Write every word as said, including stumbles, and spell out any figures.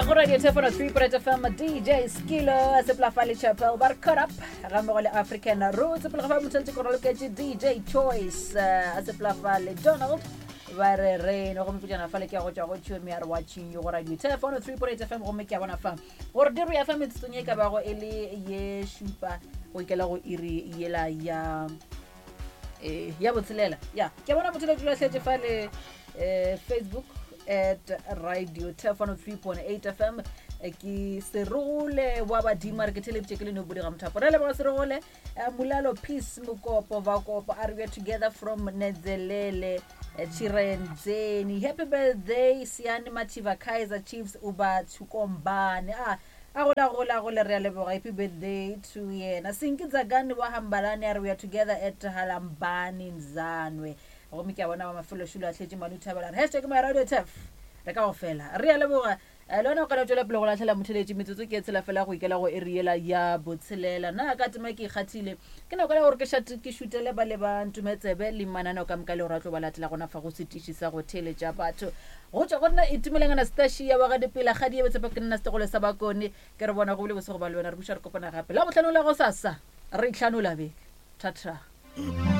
go radio telephone three point F M D J Skilo se plafale chapel bar cut up ga mo le African roots se plafale motse ko re ke D J Choice se plafale Donald ba re re no go mputjana fale ke go tswa go tshwe me are watching you go radio telephone three point F M go me ke bona fa gore diro ya fa me tsenye ka ba go ele ye shupa go ikela go iri yela ya eh ya botselela ya ke bona botselela tla tletse fale eh Facebook at radio telephone three point eight F M ki serole wa ba dimar ke tele tshekele no bodi ga mthapo re le ba serole mulalo peace mokopo va kopo are we together from Nedzelele Chirenzeni. Happy birthday Siani Mativa Kaiser Chiefs uba Chukombane. Ah agola gola gola re le boga happy birthday to yena. Sinkitsa gani wa hambalane are we together at Halambani Nzanwe. Go mi ke bona ba mafelo shulo a tletse manuthabela. Hashtag my radio tef. Re ka go fela. Re le boga lona ka tlola pele go latlhela motheletsi metsotso ke tsela fela go ikela go eriela ya botshelela na ka tema ke kgathile ke na go la gore ke shate ke shutele ba le ba ntumetsebe le manana ka mka le ratlo ba latela gona fa go setishi sa go theletša batho go tswa gona itumeleng na stashi ya ba ga dipela ga di ebetse ba ke nna stegole sa bakone ke re bona go le bosego ba le wena re buša re kopana gape la botlhano la go sasa re itlhanola be thata